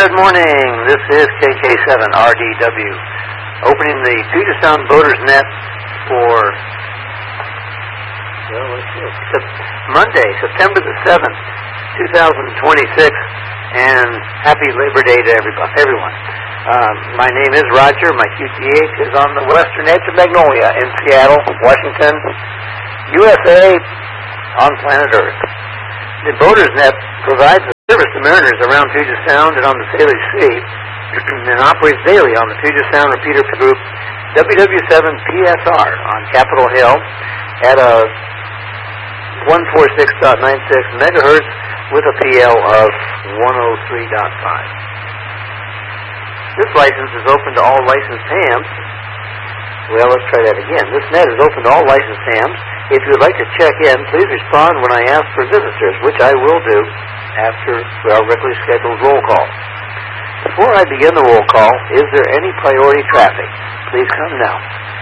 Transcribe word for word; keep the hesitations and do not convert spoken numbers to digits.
Good morning. This is K K seven R D W, opening the Puget Sound Voters Net for well, let's see, Monday, September the seventh, two thousand twenty-six, and happy Labor Day to everybody, everyone. Um, my name is Roger. My Q T H is on the western edge of Magnolia in Seattle, Washington, U S A, on planet Earth. The Voters Net provides a service to mariners around Puget Sound and on the Salish Sea, and operates daily on the Puget Sound repeater group W W seven P S R on Capitol Hill at a one forty-six point nine six megahertz with a P L of one oh three point five. This license is open to all licensed hams. Well, let's try that again. This net is open to all licensed hams. If you would like to check in, please respond when I ask for visitors, which I will do after our regularly scheduled roll call. Before I begin the roll call, is there any priority traffic? Please come now.